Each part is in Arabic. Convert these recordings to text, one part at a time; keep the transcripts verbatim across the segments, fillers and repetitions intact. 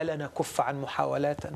ألا نكف عن محاولاتنا؟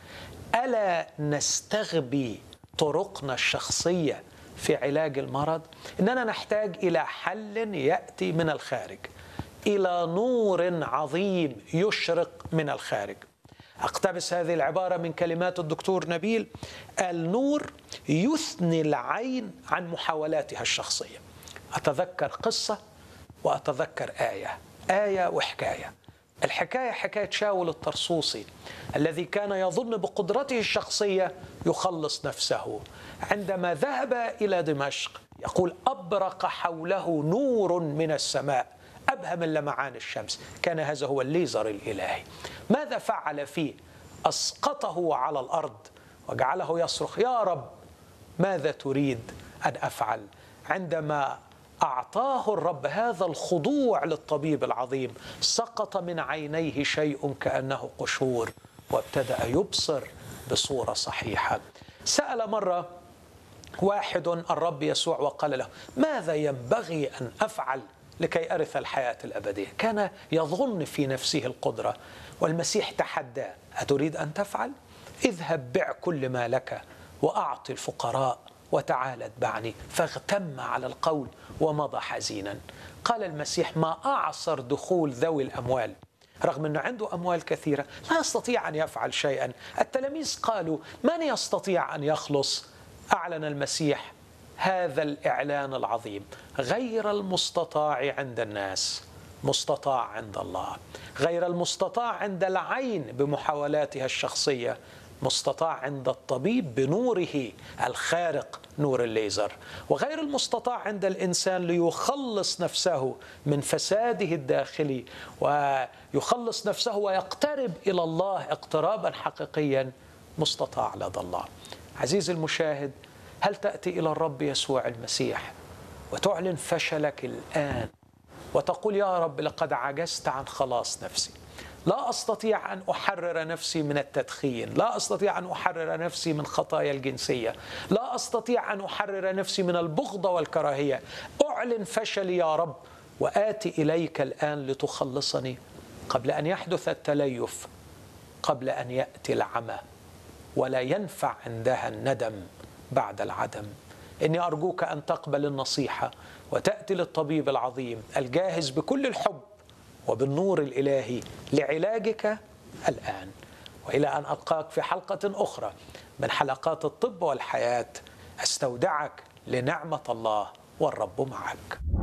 ألا نستغبي طرقنا الشخصية في علاج المرض؟ إننا نحتاج إلى حل يأتي من الخارج، إلى نور عظيم يشرق من الخارج. أقتبس هذه العبارة من كلمات الدكتور نبيل: النور يثني العين عن محاولاتها الشخصية. أتذكر قصة وأتذكر آية آية وحكاية. الحكاية حكاية شاول الطرسوسي الذي كان يظن بقدرته الشخصية يخلص نفسه. عندما ذهب إلى دمشق يقول: أبرق حوله نور من السماء أبهى من لمعان الشمس. كان هذا هو الليزر الإلهي. ماذا فعل فيه؟ أسقطه على الأرض وجعله يصرخ: يا رب ماذا تريد أن أفعل؟ عندما أعطاه الرب هذا الخضوع للطبيب العظيم سقط من عينيه شيء كأنه قشور وابتدأ يبصر بصورة صحيحة. سأل مرة واحد الرب يسوع وقال له: ماذا ينبغي أن أفعل لكي أرث الحياة الأبدية؟ كان يظن في نفسه القدرة، والمسيح تحدى: أتريد أن تفعل؟ اذهب بع كل ما لك وأعطي الفقراء وتعال اتبعني. فاغتم على القول ومضى حزينا. قال المسيح: ما أعصر دخول ذوي الأموال، رغم أنه عنده أموال كثيرة لا يستطيع أن يفعل شيئا. التلاميذ قالوا: من يستطيع أن يخلص؟ أعلن المسيح هذا الإعلان العظيم: غير المستطاع عند الناس مستطاع عند الله. غير المستطاع عند العين بمحاولاتها الشخصية مستطاع عند الطبيب بنوره الخارق، نور الليزر. وغير المستطاع عند الإنسان ليخلص نفسه من فساده الداخلي ويخلص نفسه ويقترب إلى الله اقترابا حقيقيا مستطاع لدى الله. عزيزي المشاهد، هل تأتي إلى الرب يسوع المسيح وتعلن فشلك الآن وتقول: يا رب لقد عجزت عن خلاص نفسي، لا أستطيع أن أحرر نفسي من التدخين، لا أستطيع أن أحرر نفسي من خطايا الجنسية، لا أستطيع أن أحرر نفسي من البغضة والكراهية، أعلن فشلي يا رب وآتي إليك الآن لتخلصني قبل أن يحدث التليف، قبل أن يأتي العمى ولا ينفع عندها الندم بعد العدم. إني أرجوك أن تقبل النصيحة وتأتي للطبيب العظيم الجاهز بكل الحب وبالنور الإلهي لعلاجك الآن. وإلى أن ألقاك في حلقة أخرى من حلقات الطب والحياة، أستودعك لنعمة الله والرب معك.